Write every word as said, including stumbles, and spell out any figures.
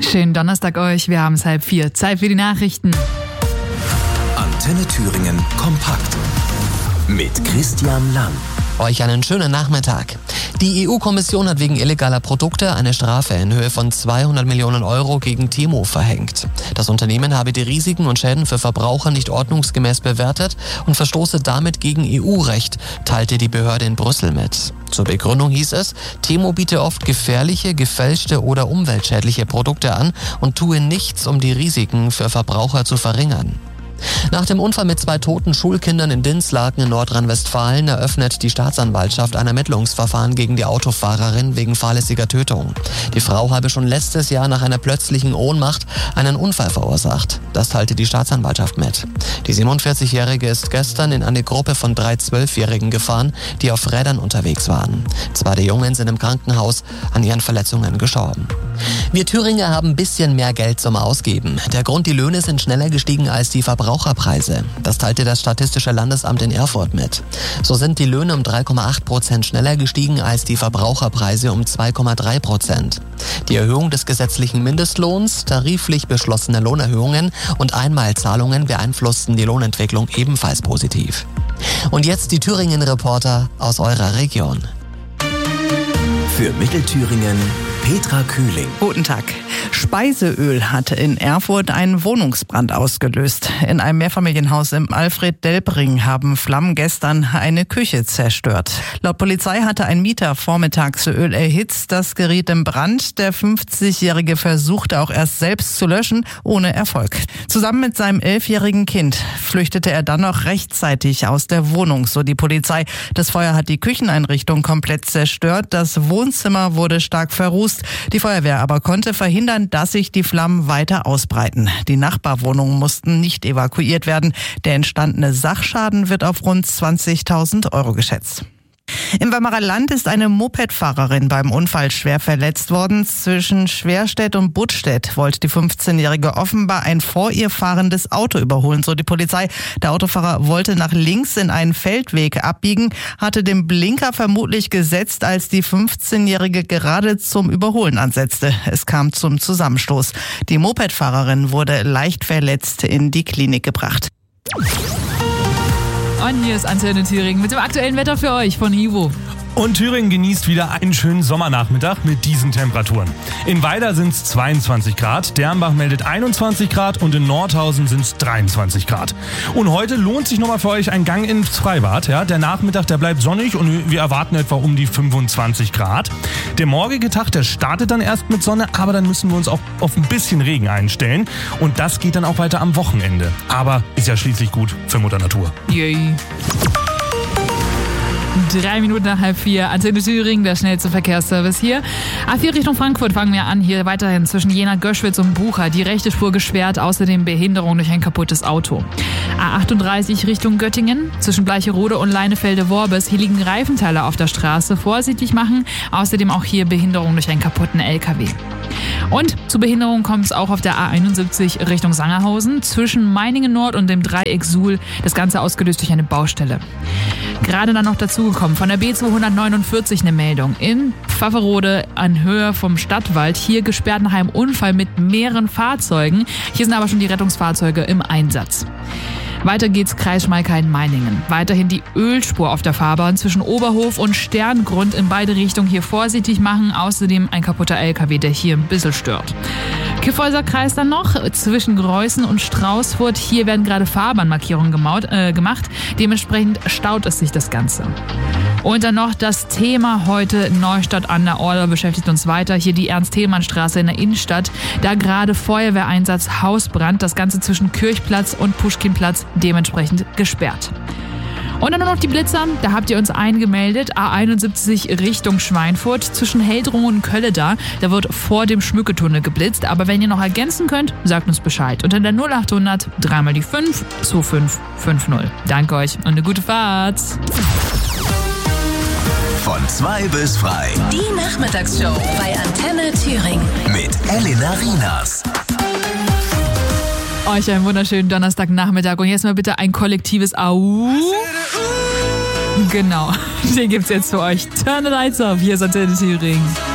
Schönen Donnerstag euch, wir haben es halb vier. Zeit für die Nachrichten. Antenne Thüringen kompakt mit Christian Lang. Euch einen schönen Nachmittag. Die E U-Kommission hat wegen illegaler Produkte eine Strafe in Höhe von zweihundert Millionen Euro gegen Temu verhängt. Das Unternehmen habe die Risiken und Schäden für Verbraucher nicht ordnungsgemäß bewertet und verstoße damit gegen E U-Recht, teilte die Behörde in Brüssel mit. Zur Begründung hieß es, Temu biete oft gefährliche, gefälschte oder umweltschädliche Produkte an und tue nichts, um die Risiken für Verbraucher zu verringern. Nach dem Unfall mit zwei toten Schulkindern in Dinslaken in Nordrhein-Westfalen eröffnet die Staatsanwaltschaft ein Ermittlungsverfahren gegen die Autofahrerin wegen fahrlässiger Tötung. Die Frau habe schon letztes Jahr nach einer plötzlichen Ohnmacht einen Unfall verursacht. Das teilte die Staatsanwaltschaft mit. Die siebenundvierzigjährige ist gestern in eine Gruppe von drei Zwölfjährigen gefahren, die auf Rädern unterwegs waren. Zwei der Jungen sind im Krankenhaus an ihren Verletzungen gestorben. Wir Thüringer haben ein bisschen mehr Geld zum Ausgeben. Der Grund, die Löhne sind schneller gestiegen als die Verbraucherpreise. Das teilte das Statistische Landesamt in Erfurt mit. So sind die Löhne um drei Komma acht Prozent schneller gestiegen als die Verbraucherpreise um zwei Komma drei Prozent. Die Erhöhung des gesetzlichen Mindestlohns, tariflich beschlossene Lohnerhöhungen und Einmalzahlungen beeinflussten die Lohnentwicklung ebenfalls positiv. Und jetzt die Thüringen-Reporter aus eurer Region. Für Mittelthüringen Petra Kühling. Guten Tag. Speiseöl hatte in Erfurt einen Wohnungsbrand ausgelöst. In einem Mehrfamilienhaus im Alfred-Delbring haben Flammen gestern eine Küche zerstört. Laut Polizei hatte ein Mieter vormittags Öl erhitzt. Das geriet in Brand. Der fünfzigjährige versuchte auch erst selbst zu löschen, ohne Erfolg. Zusammen mit seinem elfjährigen Kind flüchtete er dann noch rechtzeitig aus der Wohnung, so die Polizei. Das Feuer hat die Kücheneinrichtung komplett zerstört. Das Wohnzimmer wurde stark verrußt. Die Feuerwehr aber konnte verhindern, dass sich die Flammen weiter ausbreiten. Die Nachbarwohnungen mussten nicht evakuiert werden. Der entstandene Sachschaden wird auf rund zwanzigtausend Euro geschätzt. Im Weimarer Land ist eine Mopedfahrerin beim Unfall schwer verletzt worden. Zwischen Schwerstedt und Buttstedt wollte die fünfzehnjährige offenbar ein vor ihr fahrendes Auto überholen, so die Polizei. Der Autofahrer wollte nach links in einen Feldweg abbiegen, hatte den Blinker vermutlich gesetzt, als die fünfzehnjährige gerade zum Überholen ansetzte. Es kam zum Zusammenstoß. Die Mopedfahrerin wurde leicht verletzt in die Klinik gebracht. Und hier ist Antenne Thüringen mit dem aktuellen Wetter für euch von Ivo. Und Thüringen genießt wieder einen schönen Sommernachmittag mit diesen Temperaturen. In Weida sind es zweiundzwanzig Grad, Dernbach meldet einundzwanzig Grad und in Nordhausen sind es dreiundzwanzig Grad. Und heute lohnt sich nochmal für euch ein Gang ins Freibad. Ja, der Nachmittag, der bleibt sonnig und wir erwarten etwa um die fünfundzwanzig Grad. Der morgige Tag, der startet dann erst mit Sonne, aber dann müssen wir uns auch auf ein bisschen Regen einstellen. Und das geht dann auch weiter am Wochenende. Aber ist ja schließlich gut für Mutter Natur. Yay. Drei Minuten nach halb vier, Antenne Thüringen, der schnellste Verkehrsservice hier. A vier Richtung Frankfurt fangen wir an, hier weiterhin zwischen Jena, Göschwitz und Bucha. Die rechte Spur gesperrt, außerdem Behinderung durch ein kaputtes Auto. A achtunddreißig Richtung Göttingen, zwischen Bleicherode und Leinefelde-Worbes. Hier liegen Reifenteile auf der Straße, vorsichtig machen. Außerdem auch hier Behinderung durch einen kaputten L K W. Und zu Behinderung kommt es auch auf der A einundsiebzig Richtung Sangerhausen, zwischen Meiningen Nord und dem Dreieck Suhl. Das Ganze ausgelöst durch eine Baustelle. Gerade dann noch dazugekommen, von der B zweihundertneunundvierzig eine Meldung. In Pfafferode an Höhe vom Stadtwald, hier gesperrt nach einem Unfall mit mehreren Fahrzeugen. Hier sind aber schon die Rettungsfahrzeuge im Einsatz. Weiter geht's Kreis Schmalkalden-Meiningen. Weiterhin die Ölspur auf der Fahrbahn zwischen Oberhof und Sterngrund in beide Richtungen hier vorsichtig machen. Außerdem ein kaputter L K W, der hier ein bisschen stört. Kyffhäuser Kreis dann noch, zwischen Greußen und Straußfurt. Hier werden gerade Fahrbahnmarkierungen gemaut, äh, gemacht. Dementsprechend staut es sich das Ganze. Und dann noch das Thema heute, Neustadt an der Orla beschäftigt uns weiter. Hier die Ernst-Thälmann-Straße in der Innenstadt. Da gerade Feuerwehreinsatz, Hausbrand. Das Ganze zwischen Kirchplatz und Puschkinplatz dementsprechend gesperrt. Und dann nur noch die Blitzer, da habt ihr uns eingemeldet, A einundsiebzig Richtung Schweinfurt, zwischen Heldrungen und Kölleda, da wird vor dem Schmücketunnel geblitzt, aber wenn ihr noch ergänzen könnt, sagt uns Bescheid. Unter der null achthundert dreimal die fünf zwei fünf fünf null. Danke euch und eine gute Fahrt. Von zwei bis frei. Die Nachmittagsshow bei Antenne Thüringen. Mit Elena Rinas. Euch einen wunderschönen Donnerstagnachmittag und jetzt mal bitte ein kollektives Au. Genau, den gibt's jetzt für euch. Turn the lights off, hier ist Antenne Thüringen.